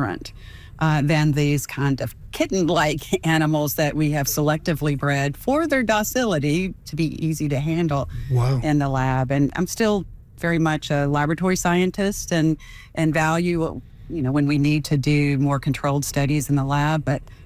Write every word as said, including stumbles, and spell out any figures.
different uh, than these kind of kitten-like animals that we have selectively bred for their docility to be easy to handle Wow. in the lab. And I'm still very much a laboratory scientist and, and value, you know, when we need to do more controlled studies in the lab, but